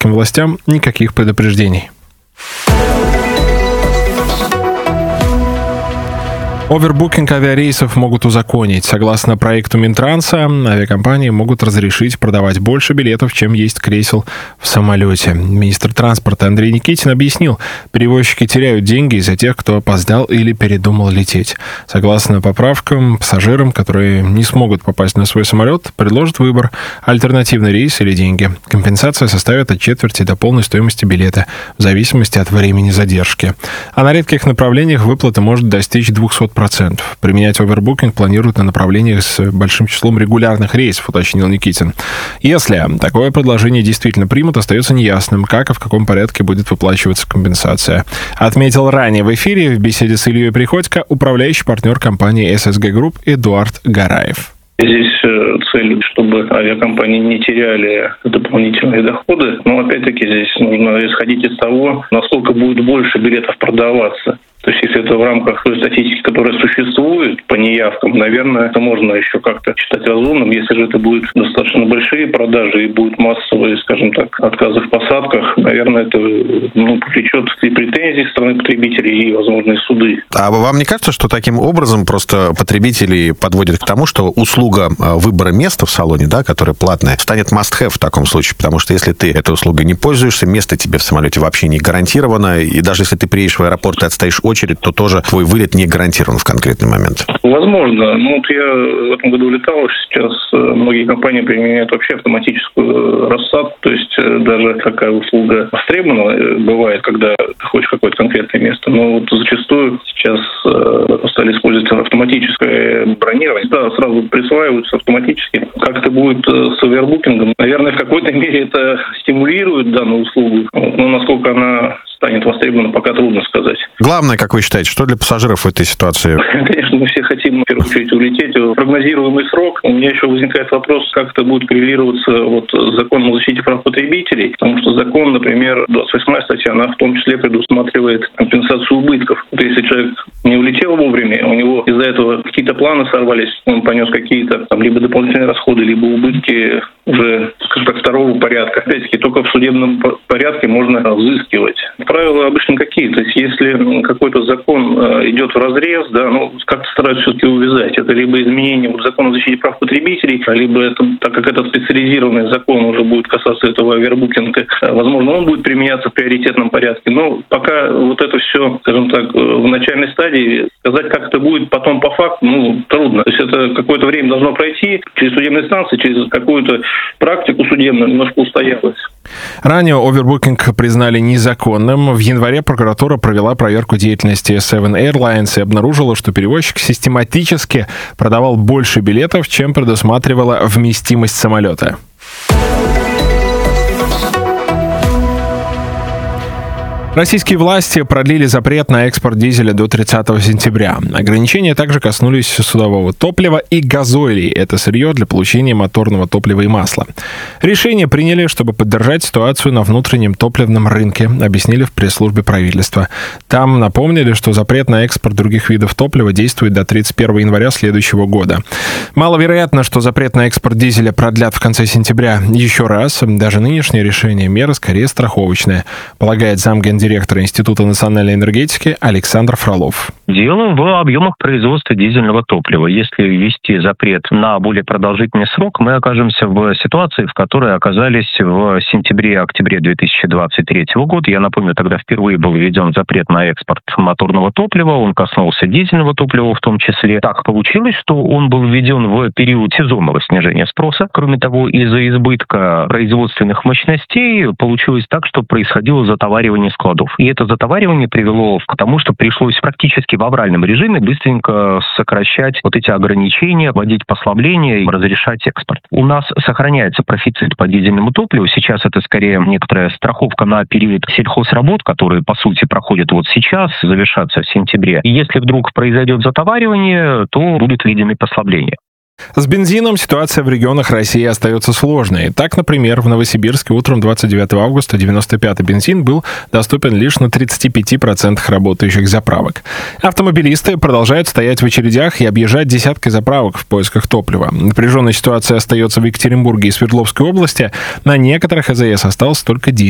российским властям никаких предупреждений. Овербукинг авиарейсов могут узаконить. Согласно проекту Минтранса, авиакомпании могут разрешить продавать больше билетов, чем есть кресел в самолете. Министр транспорта Андрей Никитин объяснил, перевозчики теряют деньги из-за тех, кто опоздал или передумал лететь. Согласно поправкам, пассажирам, которые не смогут попасть на свой самолет, предложат выбор: альтернативный рейс или деньги. Компенсация составит от четверти до полной стоимости билета, в зависимости от времени задержки. А на редких направлениях выплата может достичь 200%. Применять овербукинг планируют на направлениях с большим числом регулярных рейсов, уточнил Никитин. Если такое предложение действительно примут, остается неясным, как и в каком порядке будет выплачиваться компенсация. Отметил ранее в эфире в беседе с Ильей Приходько управляющий партнер компании SSG Group Эдуард Гараев. Здесь цель, чтобы авиакомпании не теряли дополнительные доходы. Но опять-таки здесь нужно исходить из того, насколько будет больше билетов продаваться. То есть, если это в рамках той статистики, которая существует по неявкам, наверное, это можно еще как-то считать разумным. Если же это будут достаточно большие продажи и будут массовые, скажем так, отказы в посадках, наверное, это повлечет и претензии со стороны потребителей, и возможные суды. А вам не кажется, что таким образом просто потребители подводят к тому, что услуга выбора места в салоне, да, которая платная, станет must-have в таком случае? Потому что если ты этой услугой не пользуешься, место тебе в самолете вообще не гарантировано, и даже если ты приедешь в аэропорт и отстоишь очередь, то тоже твой вылет не гарантирован в конкретный момент. Возможно. Я в этом году летал. Сейчас многие компании применяют вообще автоматическую рассадку. То есть даже такая услуга востребована бывает, когда ты хочешь какое-то конкретное место. Но зачастую сейчас стали использовать автоматическое бронирование. Да, сразу присваиваются автоматически. Как это будет с овербукингом? Наверное, в какой-то мере это стимулирует данную услугу. Но насколько она станет востребована, пока трудно сказать. Главное, как вы считаете, что для пассажиров в этой ситуации? Конечно, мы все хотим, в первую очередь, улететь в прогнозируемый срок. У меня еще возникает вопрос, как это будет коррелироваться с законом о защите прав потребителей, потому что закон, например, 28 статья, она в том числе предусматривает компенсацию убытков. Если человек не улетел вовремя, у него из-за этого какие-то планы сорвались, он понес какие-то либо дополнительные расходы, либо убытки уже, скажем так, второго порядка. Опять-таки, только в судебном порядке можно взыскивать. Правила обычно какие? То есть, если какой-то закон идет вразрез, как-то стараются все-таки увязать. Это либо изменение закона о защите прав потребителей, либо это, так как это специализированный закон уже будет касаться этого овербукинга, возможно, он будет применяться в приоритетном порядке. Но пока это все, скажем так, в начальной стадии, сказать, как это будет потом по факту, трудно. То есть, это какое-то время должно пройти через судебные инстанции, через какую-то практику судебную, немножко устоялось. Ранее овербукинг признали незаконным. В январе прокуратура провела проверку деятельности Seven Airlines и обнаружила, что перевозчик систематически продавал больше билетов, чем предусматривала вместимость самолета. Российские власти продлили запрет на экспорт дизеля до 30 сентября. Ограничения также коснулись судового топлива и газоилей. Это сырье для получения моторного топлива и масла. Решение приняли, чтобы поддержать ситуацию на внутреннем топливном рынке, объяснили в пресс-службе правительства. Там напомнили, что запрет на экспорт других видов топлива действует до 31 января следующего года. Маловероятно, что запрет на экспорт дизеля продлят в конце сентября еще раз. Даже нынешнее решение мера скорее страховочная, полагает замгендиректора Института национальной энергетики Александр Фролов. Дело в объемах производства дизельного топлива. Если ввести запрет на более продолжительный срок, мы окажемся в ситуации, в которой оказались в сентябре-октябре 2023 года. Я напомню, тогда впервые был введен запрет на экспорт моторного топлива. Он коснулся дизельного топлива в том числе. Так получилось, что он был введен в период сезонного снижения спроса. Кроме того, из-за избытка производственных мощностей получилось так, что происходило затоваривание складов. И это затоваривание привело к тому, что пришлось практически в авральном режиме быстренько сокращать эти ограничения, вводить послабления и разрешать экспорт. У нас сохраняется профицит по дизельному топливу. Сейчас это скорее некоторая страховка на период сельхозработ, которые, по сути, проходят сейчас, завершатся в сентябре. И если вдруг произойдет затоваривание, то будут введены послабления. С бензином ситуация в регионах России остается сложной. Так, например, в Новосибирске утром 29 августа 95-й бензин был доступен лишь на 35% работающих заправок. Автомобилисты продолжают стоять в очередях и объезжать десятки заправок в поисках топлива. Напряженная ситуация остается в Екатеринбурге и Свердловской области. На некоторых АЗС остался только дизель.